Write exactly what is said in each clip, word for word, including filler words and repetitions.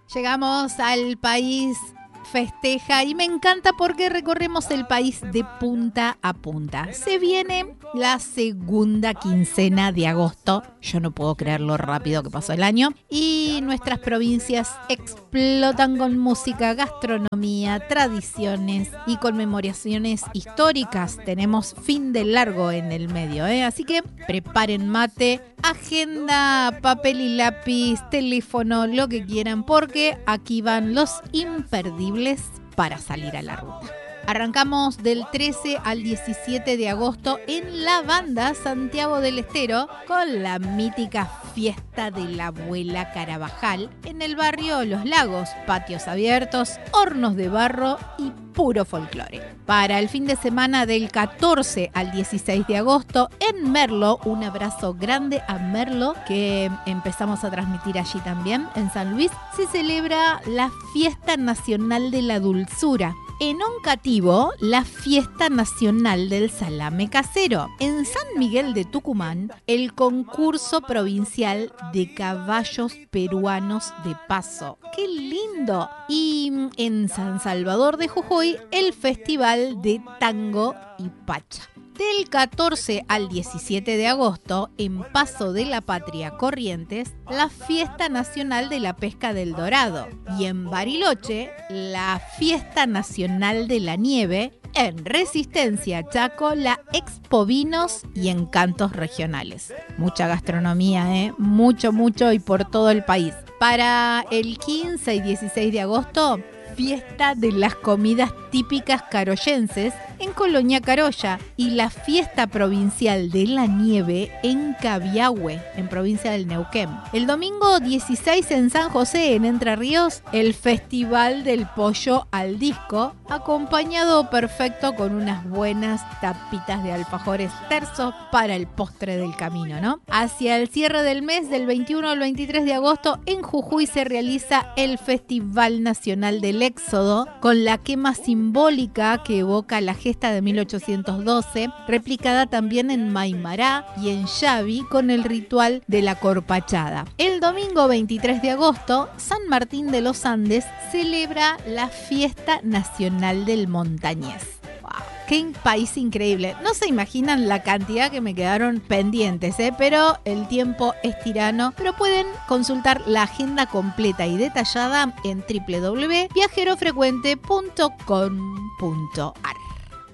Llegamos al país festeja y me encanta porque recorremos el país de punta a punta. Se viene la segunda quincena de agosto. Yo no puedo creer lo rápido que pasó el año. Y nuestras provincias explotan con música, gastronomía, tradiciones y conmemoraciones históricas. Tenemos fin de largo en el medio, ¿eh? Así que preparen mate, agenda, papel y lápiz, teléfono, lo que quieran, porque aquí van los imperdibles para salir a la ruta. Arrancamos del trece al diecisiete de agosto en la banda Santiago del Estero con la mítica fiesta de la abuela Carabajal en el barrio Los Lagos, patios abiertos, hornos de barro y puro folclore. Para el fin de semana del catorce al dieciséis de agosto en Merlo, un abrazo grande a Merlo que empezamos a transmitir allí también en San Luis, se celebra la Fiesta Nacional de la Dulzura. En Oncativo, la Fiesta Nacional del Salame Casero. En San Miguel de Tucumán, el concurso provincial de caballos peruanos de paso. ¡Qué lindo! Y en San Salvador de Jujuy, el Festival de Tango y Pacha. Del catorce al diecisiete de agosto, en Paso de la Patria, Corrientes, la Fiesta Nacional de la Pesca del Dorado. Y en Bariloche, la Fiesta Nacional de la Nieve. En Resistencia, Chaco, la Expo Vinos y Encantos Regionales. Mucha gastronomía, ¿eh? Mucho, mucho y por todo el país. Para el quince y dieciséis de agosto, Fiesta de las Comidas Típicas Caroyenses en Colonia Carolla y la Fiesta Provincial de la Nieve en Cabiahue, en provincia del Neuquén. El domingo dieciséis en San José, en Entre Ríos, el Festival del Pollo al Disco, acompañado perfecto con unas buenas tapitas de alfajores tersos para el postre del camino, ¿no? Hacia el cierre del mes, del veintiuno al veintitrés de agosto, en Jujuy se realiza el Festival Nacional del Éxodo, con la quema simbólica que evoca la gesta de mil ochocientos doce, replicada también en Maimará y en Xavi con el ritual de la corpachada. El domingo veintitrés de agosto, San Martín de los Andes celebra la Fiesta Nacional del Montañés. ¡Qué país increíble! No se imaginan la cantidad que me quedaron pendientes, ¿eh? Pero el tiempo es tirano. Pero pueden consultar la agenda completa y detallada en doble u doble u doble u punto viajero frecuente punto com punto a r.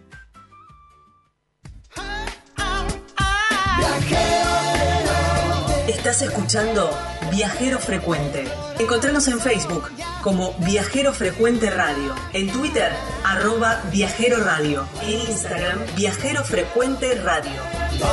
Estás escuchando Viajero Frecuente. Encontranos en Facebook como Viajero Frecuente Radio, en Twitter, arroba Viajero Radio, en Instagram, Viajero Frecuente Radio.